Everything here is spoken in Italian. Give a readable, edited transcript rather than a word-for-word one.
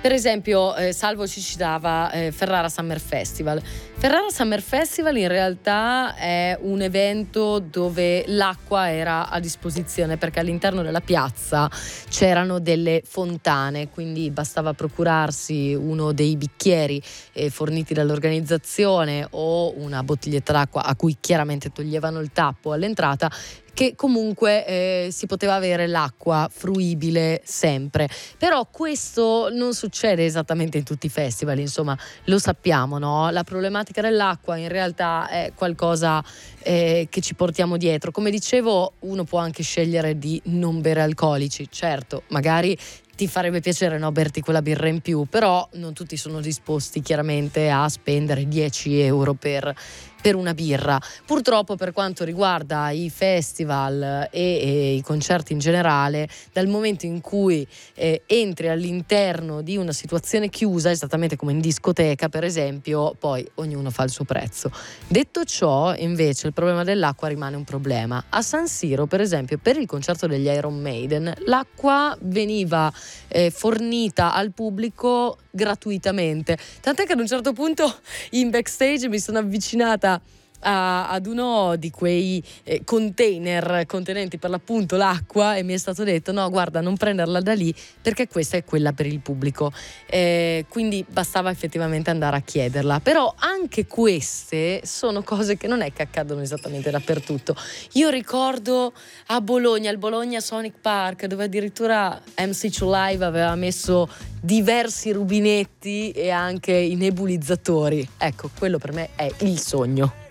Per esempio, Salvo ci citava Ferrara Summer Festival. Ferrara Summer Festival in realtà è un evento dove l'acqua era a disposizione, perché all'interno della piazza c'erano delle fontane, quindi bastava procurarsi uno dei bicchieri forniti dall'organizzazione o una bottiglietta d'acqua a cui chiaramente toglievano il tappo all'entrata, che comunque si poteva avere l'acqua fruibile sempre. Però questo non succede esattamente in tutti i festival, insomma, lo sappiamo, no? La problematica dell'acqua in realtà è qualcosa che ci portiamo dietro. Come dicevo, uno può anche scegliere di non bere alcolici, certo, magari ti farebbe piacere, no, berti quella birra in più, però non tutti sono disposti chiaramente a spendere 10 euro per una birra. Purtroppo, per quanto riguarda i festival e i concerti in generale, dal momento in cui entri all'interno di una situazione chiusa, esattamente come in discoteca per esempio, poi ognuno fa il suo prezzo. Detto ciò, invece, il problema dell'acqua rimane un problema. A San Siro, per esempio, per il concerto degli Iron Maiden, l'acqua veniva fornita al pubblico gratuitamente, tant'è che ad un certo punto in backstage mi sono avvicinata ad uno di quei container contenenti per l'appunto l'acqua e mi è stato detto: no, guarda, non prenderla da lì perché questa è quella per il pubblico, quindi bastava effettivamente andare a chiederla. Però anche queste sono cose che non è che accadono esattamente dappertutto. Io ricordo a Bologna, al Bologna Sonic Park, dove addirittura MC2 Live aveva messo diversi rubinetti e anche i nebulizzatori. Ecco, quello per me è il sogno.